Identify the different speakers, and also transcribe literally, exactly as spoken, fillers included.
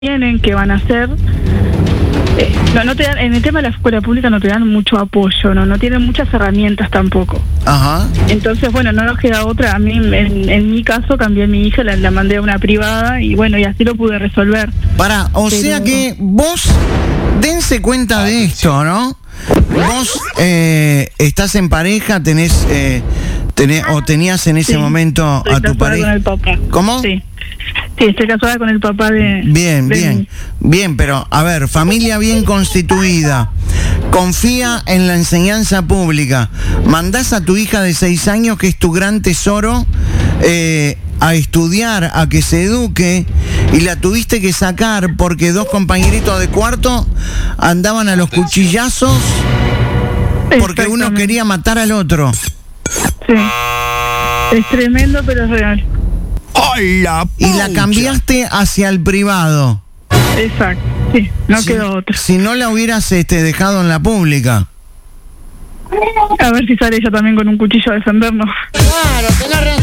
Speaker 1: tienen, qué van a hacer. Eh, no, no te dan, en el tema de la escuela pública no te dan mucho apoyo, no no tienen muchas herramientas tampoco.
Speaker 2: Ajá.
Speaker 1: Entonces, bueno, no nos queda otra. A mí, en, en mi caso, cambié a mi hija, la, la mandé a una privada y bueno, y así lo pude resolver.
Speaker 2: Para, o Pero... sea que vos, dense cuenta de esto, ¿no? Vos eh, estás en pareja, tenés, eh, tenés o tenías en ese
Speaker 1: sí,
Speaker 2: momento a tu pareja.
Speaker 1: Con el papá.
Speaker 2: ¿Cómo?
Speaker 1: Sí. Sí, estoy casada con el papá de...
Speaker 2: Bien,
Speaker 1: de
Speaker 2: bien,
Speaker 1: mi...
Speaker 2: bien, pero a ver, familia bien constituida, confía en la enseñanza pública, mandás a tu hija de seis años, que es tu gran tesoro, eh, a estudiar, a que se eduque, y la tuviste que sacar porque dos compañeritos de cuarto andaban a los cuchillazos porque uno quería matar al otro.
Speaker 1: Sí, es tremendo, pero es real.
Speaker 2: ¡Ay, la pucha! Y la cambiaste hacia el privado.
Speaker 1: Exacto, sí, no
Speaker 2: si,
Speaker 1: quedó otra.
Speaker 2: Si no la hubieras este, dejado en la pública.
Speaker 1: A ver si sale ella también con un cuchillo a defendernos.
Speaker 2: Claro, tenés razón.